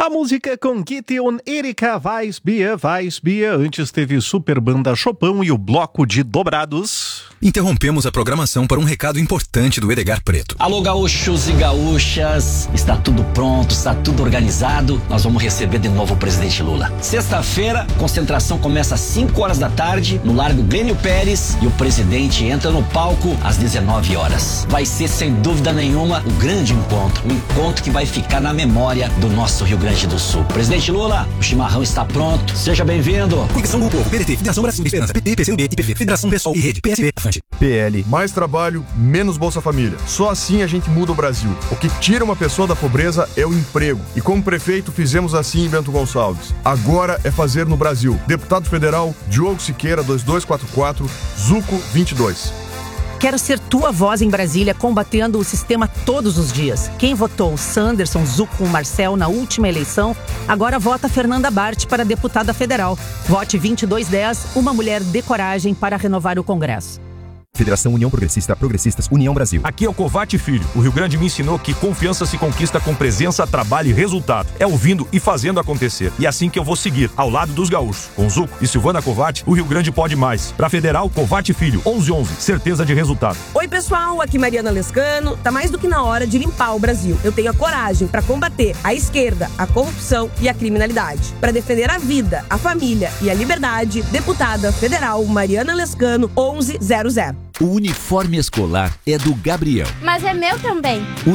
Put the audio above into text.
A música com Gideon, Erika Weissbier. Antes teve Super Banda Chopin e o bloco de dobrados. Interrompemos a programação para um recado importante do Edgar Preto. Alô, gaúchos e gaúchas, está tudo pronto, está tudo organizado. Nós vamos receber de novo o presidente Lula. Sexta-feira, concentração começa às 5 horas da tarde no Largo Glênio Pérez e o presidente entra no palco às 19 horas. Vai ser, sem dúvida nenhuma, o grande encontro. Um encontro que vai ficar na memória do nosso Rio Grande do Sul. Presidente Lula, o chimarrão está pronto. Seja bem-vindo. Coligação do Povo, PDT, Federação Brasil de Esperança, PT, PCdoB, IPV, Federação Pessoal e Rede, PSB, Afante. PL, mais trabalho, menos Bolsa Família. Só assim a gente muda o Brasil. O que tira uma pessoa da pobreza é o emprego. E como prefeito fizemos assim em Bento Gonçalves. Agora é fazer no Brasil. Deputado Federal, Diogo Siqueira, 2244, Zuco 22. Quero ser tua voz em Brasília, combatendo o sistema todos os dias. Quem votou Sanderson, Zuco, Marcel na última eleição, agora vota Fernanda Bart para deputada federal. Vote 2210, uma mulher de coragem para renovar o Congresso. Federação União Progressista, Progressistas, União Brasil. Aqui é o Covatti Filho. O Rio Grande me ensinou que confiança se conquista com presença, trabalho e resultado. É ouvindo e fazendo acontecer. E é assim que eu vou seguir, ao lado dos gaúchos. Com Zuco e Silvana Covatti, o Rio Grande pode mais. Pra Federal, Covatti Filho, 1111, certeza de resultado. Oi, pessoal, aqui Mariana Lescano. Tá mais do que na hora de limpar o Brasil. Eu tenho a coragem para combater a esquerda, a corrupção e a criminalidade. Para defender a vida, a família e a liberdade, deputada federal Mariana Lescano, 1100. O uniforme escolar é do Gabriel. Mas é meu também. O